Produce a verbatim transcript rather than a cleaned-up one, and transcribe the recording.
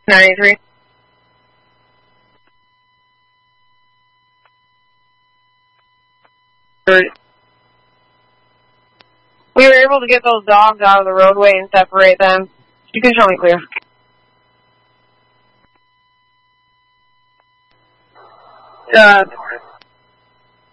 ninety-three. We were able to get those dogs out of the roadway and separate them. You can show me clear. Uh,